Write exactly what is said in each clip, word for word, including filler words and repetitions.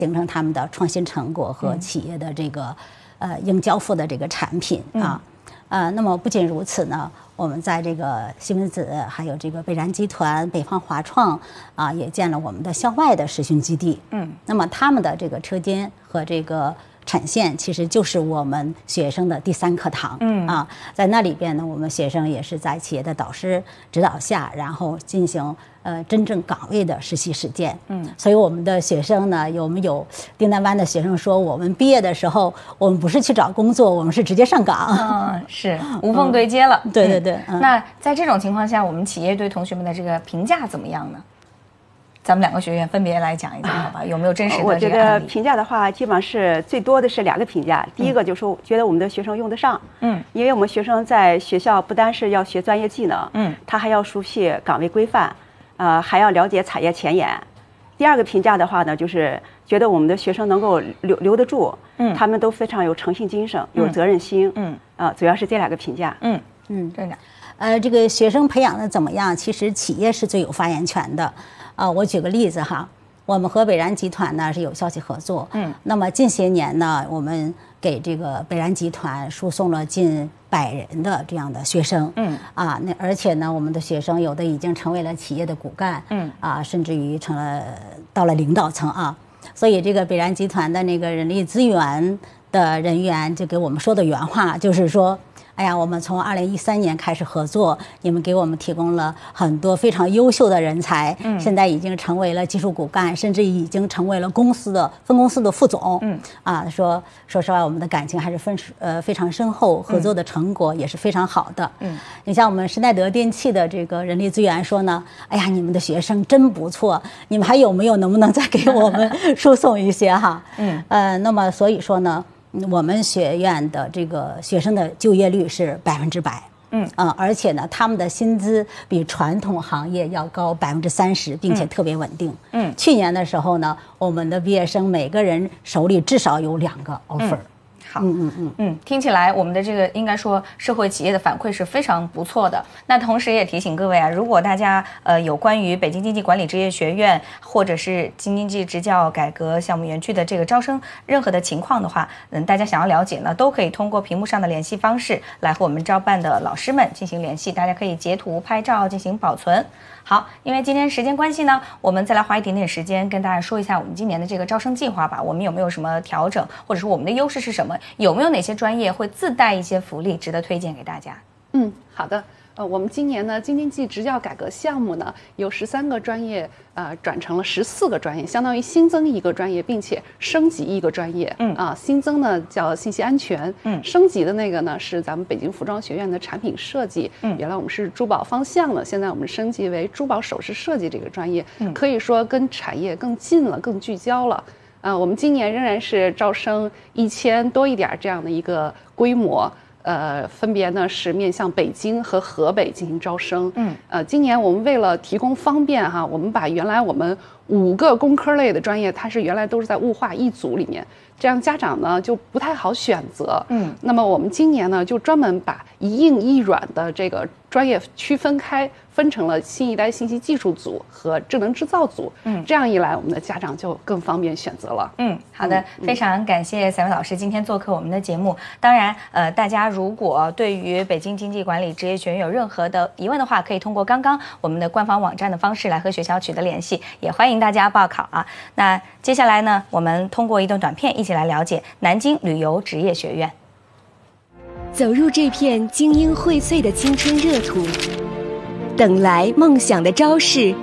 形成他们的创新成果和企业的这个呃应交付的这个产品啊。呃，那么不仅如此呢，我们在这个西门子还有这个北燃集团、北方华创啊，也建了我们的校外的实训基地。嗯，那么他们的这个车间和这个产线其实就是我们学生的第三课堂。嗯啊，在那里边呢，我们学生也是在企业的导师指导下，然后进行呃真正岗位的实习实践。嗯，所以我们的学生呢，有我们有订单班的学生说，我们毕业的时候，我们不是去找工作，我们是直接上岗。 嗯，是无缝对接了。 嗯、对对对、嗯。 那在这种情况下，我们企业对同学们的这个评价怎么样呢？咱们两个学院分别来讲一讲，好吧？有没有真实的我觉这个案例？ 得评价的话，基本上是最多的是两个评价。第一个就是说，觉得我们的学生用得上，嗯，因为我们学生在学校不单是要学专业技能，嗯，他还要熟悉岗位规范，呃，还要了解产业前沿。第二个评价的话呢，就是觉得我们的学生能够留留得住，嗯，他们都非常有诚信精神，有责任心，嗯，啊、呃，主要是这两个评价， 嗯嗯，真的。 呃，这个学生培养的怎么样？其实企业是最有发言权的。啊、呃，我举个例子哈，我们和北燃集团呢是有消息合作，嗯，那么近些年呢，我们给这个北燃集团输送了近百人的这样的学生，嗯，啊，那而且呢，我们的学生有的已经成为了企业的骨干，嗯，啊，甚至于成了到了领导层啊，所以这个北燃集团的那个人力资源的人员就给我们说的原话，就是说，哎呀，我们从二零一三年开始合作，你们给我们提供了很多非常优秀的人才，嗯，现在已经成为了技术骨干，甚至已经成为了公司的分公司的副总，嗯，啊，说说实话，我们的感情还是分呃非常深厚，合作的成果也是非常好的，嗯，你像我们施耐德电器的这个人力资源说呢，哎呀，你们的学生真不错，你们还有没有能不能再给我们输送一些哈，嗯，呃，那么所以说呢。我们学院的这个学生的就业率是百分之百，嗯啊、呃，而且呢，他们的薪资比传统行业要高百分之三十，并且特别稳定。嗯，去年的时候呢，我们的毕业生每个人手里至少有两个 offer。嗯好，嗯嗯嗯嗯，听起来我们的这个应该说社会企业的反馈是非常不错的。那同时也提醒各位啊，如果大家呃有关于北京经济管理职业学院或者是京津冀职教改革项目园区的这个招生任何的情况的话，嗯，大家想要了解呢，都可以通过屏幕上的联系方式来和我们招办的老师们进行联系，大家可以截图拍照进行保存。好，因为今天时间关系呢，我们再来花一点点时间跟大家说一下我们今年的这个招生计划吧。我们有没有什么调整，或者说我们的优势是什么？有没有哪些专业会自带一些福利，值得推荐给大家？ 嗯，好的。呃，我们今年呢，京津冀职教改革项目呢，由十三个专业呃转成了十四个专业，相当于新增一个专业，并且升级一个专业。嗯啊，新增呢叫信息安全，嗯，升级的那个呢是咱们北京服装学院的产品设计。嗯，原来我们是珠宝方向的，现在我们升级为珠宝首饰设计这个专业，嗯，可以说跟产业更近了，更聚焦了。啊，我们今年仍然是招生一千多一点这样的一个规模。呃，分别呢是面向北京和河北进行招生。嗯，呃，今年我们为了提供方便哈，我们把原来我们五个工科类的专业，它是原来都是在物化一组里面，这样家长呢就不太好选择。嗯，那么我们今年呢就专门把一硬一软的这个专业区分开，分成了新一代信息技术组和智能制造组。嗯，这样一来，我们的家长就更方便选择了。 嗯，好的，嗯、非常感谢三位老师今天做客我们的节目。当然，呃，大家如果对于北京经济管理职业学院有任何的疑问的话，可以通过刚刚我们的官方网站的方式来和学校取得联系，也欢迎大家报考啊。那接下来呢，我们通过一段短片一起来了解南京旅游职业学院。 走入这片精英荟萃的青春热土，等来梦想的招式，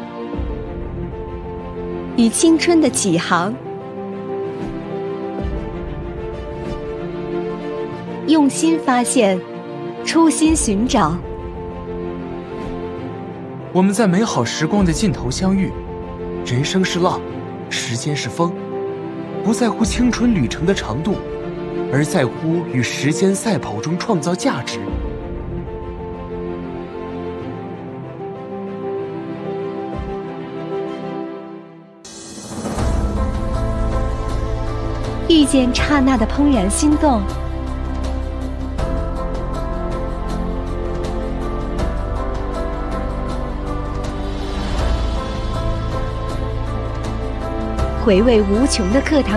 与青春的启航，用心发现，初心寻找。 我们在美好时光的尽头相遇，人生是浪，时间是风，不在乎青春旅程的长度，而在乎与时间赛跑中创造价值。 遇见刹那的怦然心动， 回味无穷的课堂